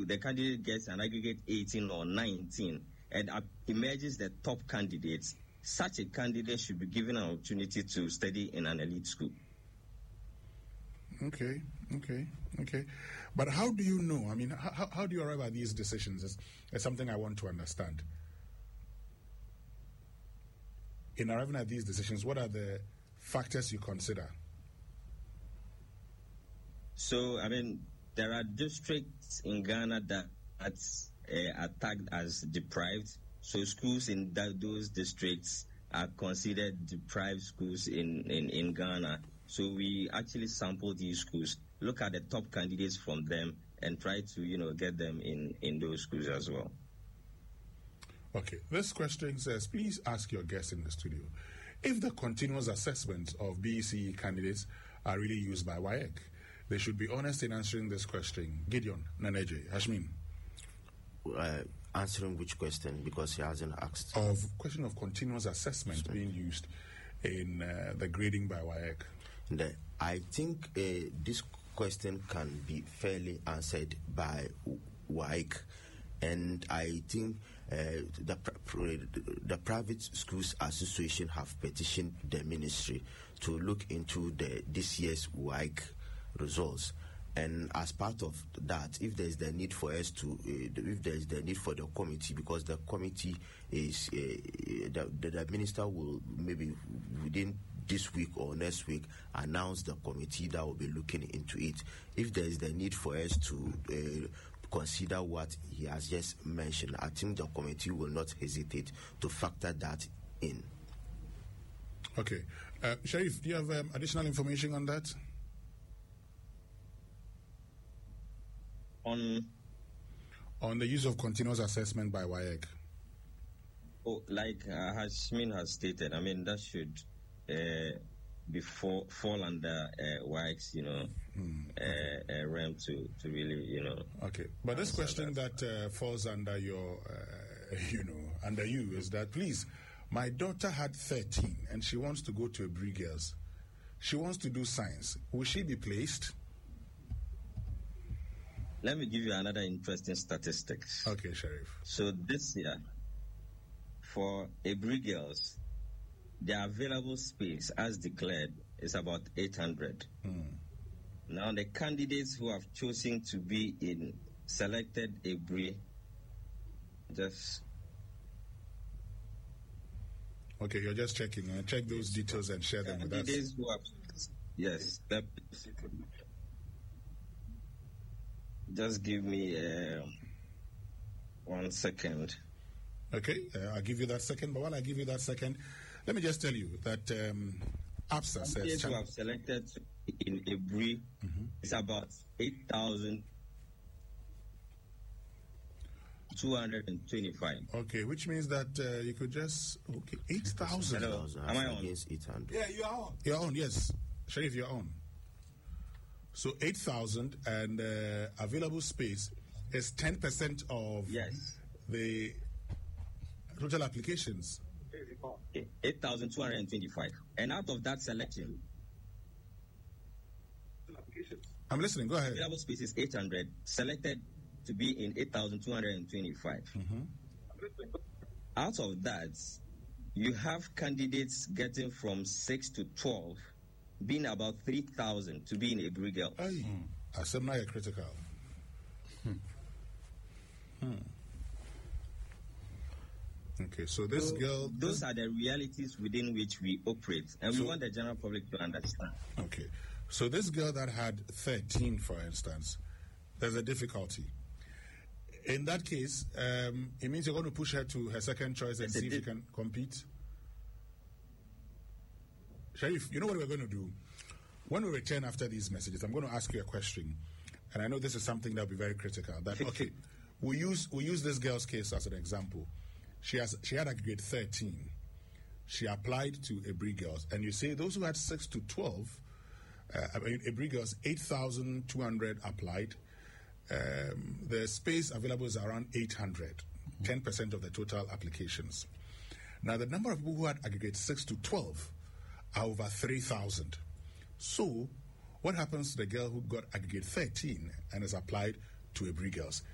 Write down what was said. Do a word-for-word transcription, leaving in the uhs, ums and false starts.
you the candidate gets an aggregate eighteen or nineteen and uh, emerges the top candidate, such a candidate should be given an opportunity to study in an elite school. Okay, okay, okay. But how do you know? I mean, how, how do you arrive at these decisions? Is, is something I want to understand. In arriving at these decisions, what are the factors you consider? So, I mean, there are districts in Ghana that uh, are tagged as deprived. So schools in that, those districts are considered deprived schools in, in, in Ghana. So we actually sample these schools, look at the top candidates from them, and try to, you know, get them in, in those schools as well. Okay. This question says, please ask your guests in the studio if the continuous assessment of B E C E candidates are really used by W A E C. They should be honest in answering this question. Gideon, Naneje, Hashmin. Uh, answering which question? Because he hasn't asked. Of question of continuous assessment being used in uh, the grading by W A E C. The, I think uh, this question can be fairly answered by W A E C. And I think uh, the, the Private Schools Association have petitioned the ministry to look into the this year's W A E C results. And as part of that, if there is the need for us to, uh, if there is the need for the committee, because the committee is, uh, the, the, the minister will maybe within this week or next week announce the committee that will be looking into it. If there is the need for us to uh, consider what he has just mentioned, I think the committee will not hesitate to factor that in. Okay. Uh, Sharif, do you have um, additional information on that? On on the use of continuous assessment by W A E C. Oh, like uh, Hashmin has stated, I mean, that should uh, be fall, fall under uh, W A E C, you know, mm, okay. uh, uh, realm to, to really, you know. Okay, but this question that, that uh, falls under your, uh, you know, under you is that, please, my daughter had thirteen and she wants to go to a Bree Girls. She wants to do science. Will she be placed? Let me give you another interesting statistics. Okay, Sheriff. So this year, for a Bree Girls, the available space, as declared, is about eight hundred. Mm. Now, the candidates who have chosen to be in selected a Bree, just... Okay, you're just checking. Uh, check those details and share them with us. Who have, yes, that... Just give me uh, one second. Okay, uh, I'll give you that second. But while I give you that second, let me just tell you that um, APSA says... Those who have selected in a Bree mm-hmm. is about eight thousand two hundred twenty-five. Okay, which means that uh, you could just... Okay, eight thousand. Am I on? eight hundred. Yeah, you're on. You're on, yes. Sharif, you're on. So eight thousand and uh, available space is ten percent of yes. the total applications. eight thousand two hundred twenty-five. And out of that selection, I'm listening, go ahead. Available space is eight hundred, selected to be in eight thousand two hundred twenty-five. Mm-hmm. Out of that, you have candidates getting from six to twelve, being about three thousand to be in a Bree Girl. Aye. Hmm. Assembly critical. Hmm. Hmm. Okay, so this so girl... Those are the realities within which we operate, and so, we want the general public to understand. Okay, so this girl that had thirteen, for instance, there's a difficulty. In that case, um, it means you're going to push her to her second choice and yes, see if she can compete. Sharif, you know what we're going to do? When we return after these messages, I'm going to ask you a question. And I know this is something that will be very critical. That, okay, we use we use this girl's case as an example. She has she had a grade thirteen. She applied to a Bree Girls. And you say those who had six to twelve, uh, a Bree Girls, eight thousand two hundred applied. Um, the space available is around eight hundred, mm-hmm. ten percent of the total applications. Now, the number of people who had aggregate six to twelve are over three thousand. So, what happens to the girl who got aggregate thirteen and has applied to a Bree Girls?